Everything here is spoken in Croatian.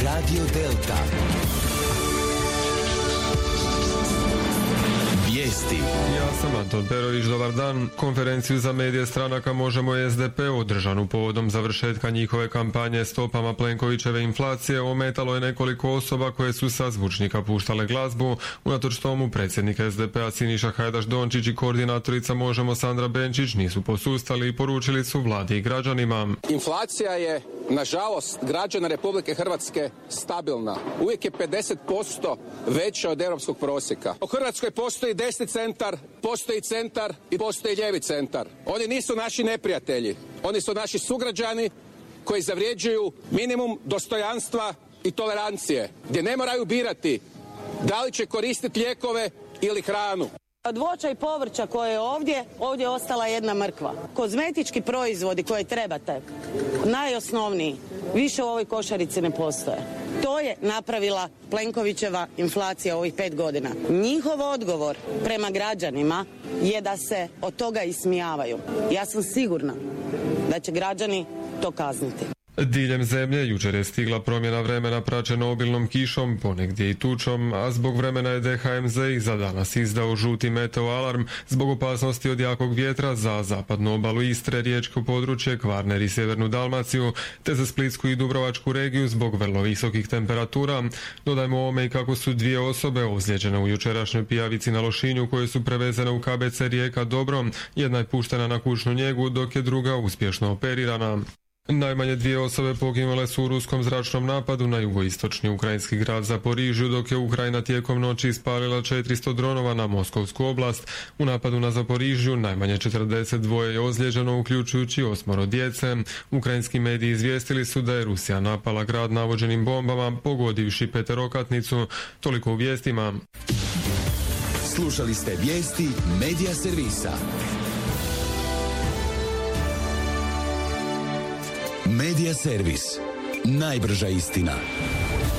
Radio Delta. Vijesti. Ja sam Anton Perović, dobar dan. Konferenciju za medije stranaka Možemo i SDP održanu povodom završetka njihove kampanje stopama Plenkovićeve inflacije ometalo je nekoliko osoba koje su sa zvučnika puštale glazbu. Unatoč tomu predsjednik SDP-a Siniša Hajdaš Dončić i koordinatorica Možemo Sandra Benčić nisu posustali i poručili su vladi i građanima. Inflacija je, nažalost, građana Republike Hrvatske stabilna. Uvijek je 50% veća od europskog prosjeka. U Hrvatskoj postoji desni centar, postoji centar i postoji lijevi centar. Oni nisu naši neprijatelji. Oni su naši sugrađani koji zavređuju minimum dostojanstva i tolerancije, gdje ne moraju birati da li će koristiti lijekove ili hranu. Od voća i povrća koje je ovdje je ostala jedna mrkva. Kozmetički proizvodi koje trebate, najosnovniji, više u ovoj košarici ne postoje. To je napravila Plenkovićeva inflacija ovih 5 godina. Njihov odgovor prema građanima je da se od toga ismijavaju. Ja sam sigurna da će građani to kazniti. Diljem zemlje jučer je stigla promjena vremena praćena obilnom kišom, ponegdje i tučom, a zbog vremena je DHMZ ih za danas izdao žuti meteo alarm zbog opasnosti od jakog vjetra za zapadnu obalu Istre, riječko područje, Kvarner i sjevernu Dalmaciju, te za Splitsku i Dubrovačku regiju zbog vrlo visokih temperatura. Dodajmo ovome i kako su 2 osobe ozlijeđene u jučerašnjoj pijavici na Lošinju koje su prevezene u KBC Rijeka Dobro. Jedna je puštena na kućnu njegu, dok je druga uspješno operirana. Najmanje 2 osobe poginule su u ruskom zračnom napadu na jugoistočni ukrajinski grad Zaporižju, dok je Ukrajina tijekom noći ispalila 400 dronova na Moskovsku oblast. U napadu na Zaporižju najmanje 42 je ozlijeđeno, uključujući 8 djece. Ukrajinski mediji izvijestili su da je Rusija napala grad navođenim bombama, pogodivši peterokatnicu. Toliko u vijestima. Slušali ste vijesti Medija servisa. Medija servis. Najbrža istina.